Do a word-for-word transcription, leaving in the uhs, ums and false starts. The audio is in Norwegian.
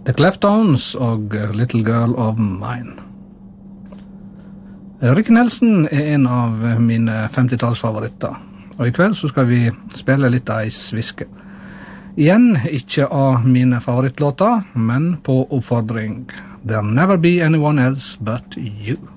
The Cleftones og Little Girl of Mine. Ricky Nelson er en av mine femtitallsfavoritter, og i kveld så skal vi spille litt Ice Whiskey. Igjen ikke av mine favorittlåter, men på oppfordring. There'll never be anyone else but you.